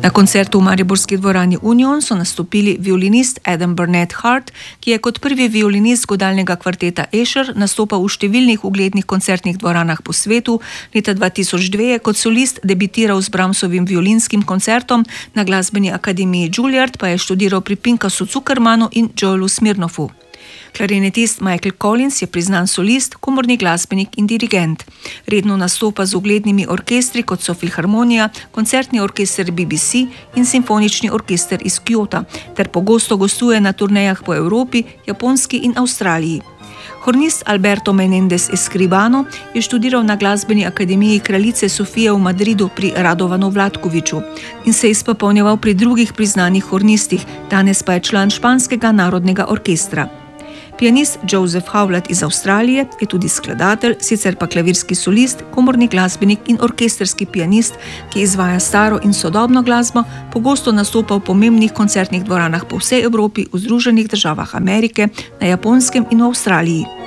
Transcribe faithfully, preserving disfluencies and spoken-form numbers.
Na koncertu v mariborski dvorani Union so nastopili violinist Adam Burnett Hart, ki je kot prvi violinist godalnega kvarteta Escher nastopal v številnih uglednih koncertnih dvoranah po svetu. Leta dva tisoč dve je kot solist debitiral z Brahmsovim violinskim koncertom, na glasbeni akademiji Juilliard pa je študiral pri Pinkasu Zukermanu in Joelu Smirnofu. Klarinetist Michael Collins je priznan solist, komorni glasbenik in dirigent. Redno nastopa z uglednimi orkestri, kot so Filharmonija, koncertni orkester B B C in simfonični orkester iz Kyota, ter pogosto gostuje na turnejah po Evropi, Japonski in Avstraliji. Hornist Alberto Menendez Escribano je študiral na glasbeni akademiji kraljice Sofije v Madridu pri Radovanu Vlatkoviču in se izpopolnjeval pri drugih priznanih hornistih, danes pa je član španskega narodnega orkestra. Pianist Joseph Howlett iz Avstralije je tudi skladatelj, sicer pa klavirski solist, komorni glasbenik in orkesterski pianist, ki izvaja staro in sodobno glasbo, pogosto nastopa v pomembnih koncertnih dvoranah po vsej Evropi, v Združenih državah Amerike, na Japonskem in v Avstraliji.